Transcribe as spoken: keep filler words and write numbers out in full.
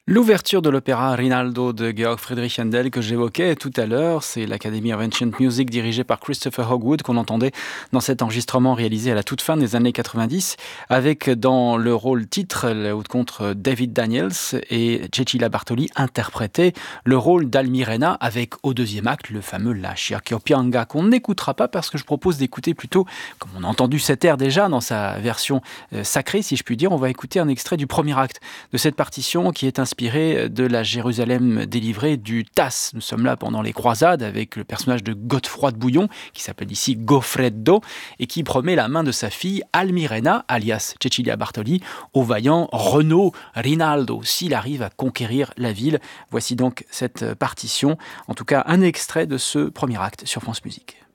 L'ouverture de l'opéra Rinaldo de Georg Friedrich Händel que j'évoquais tout à l'heure, c'est l'Academy of Ancient Music dirigée par Christopher Hogwood qu'on entendait dans cet enregistrement réalisé à la toute fin des années quatre-vingt-dix avec dans le rôle titre le haut contre David Daniels et Cecilia Bartoli interprétait le rôle d'Almirena avec au deuxième acte le fameux La Sciarchio Pianga qu'on n'écoutera pas parce que je propose d'écouter plutôt, comme on a entendu cet air déjà dans sa version euh, sacrée si je puis dire, on va écouter un extrait du premier acte de cette partition qui est inspirée de la Jérusalem délivrée du Tasse. Nous sommes là pendant les croisades avec le personnage de Godefroy de Bouillon, qui s'appelle ici Goffredo, et qui promet la main de sa fille Almirena, alias Cecilia Bartoli, au vaillant Renaud Rinaldo, s'il arrive à conquérir la ville. Voici donc cette partition, en tout cas un extrait de ce premier acte sur France Musique.